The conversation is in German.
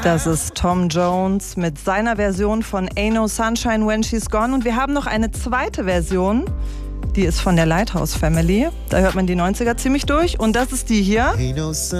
Das ist Tom Jones mit seiner Version von Ain't No Sunshine When She's Gone. Und wir haben noch eine zweite Version, die ist von der Lighthouse Family. Da hört man die 90er ziemlich durch. Und das ist die hier.